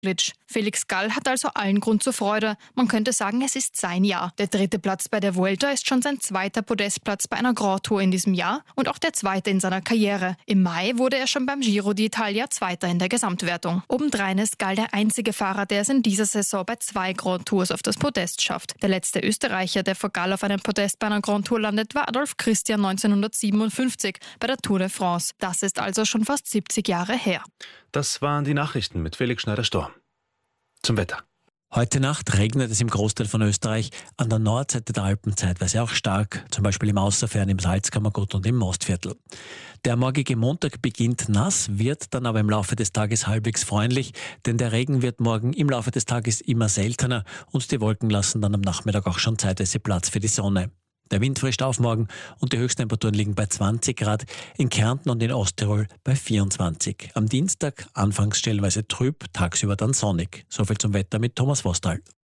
Felix Gall hat also allen Grund zur Freude. Man könnte sagen, es ist sein Jahr. Der 3. Platz bei der Vuelta ist schon sein 2. Podestplatz bei einer Grand Tour in diesem Jahr und auch der 2. in seiner Karriere. Im Mai wurde er schon beim Giro d'Italia 2. in der Gesamtwertung. Obendrein ist Gall der einzige Fahrer, der es in dieser Saison bei 2 Grand Tours auf das Podest schafft. Der letzte Österreicher, der vor Gall auf einem Podest bei einer Grand Tour landet, war Adolf Christian 1957 bei der Tour de France. Das ist also schon fast 70 Jahre her. Das waren die Nachrichten mit Felix Schneider-Storm. Zum Wetter. Heute Nacht regnet es im Großteil von Österreich, an der Nordseite der Alpen zeitweise auch stark, zum Beispiel im Außerfern, im Salzkammergut und im Mostviertel. Der morgige Montag beginnt nass, wird dann aber im Laufe des Tages halbwegs freundlich, denn der Regen wird morgen im Laufe des Tages immer seltener und die Wolken lassen dann am Nachmittag auch schon zeitweise Platz für die Sonne. Der Wind frischt auf morgen und die Höchsttemperaturen liegen bei 20 Grad, in Kärnten und in Osttirol bei 24. Am Dienstag anfangs stellenweise trüb, tagsüber dann sonnig. Soviel zum Wetter mit Thomas Vostal.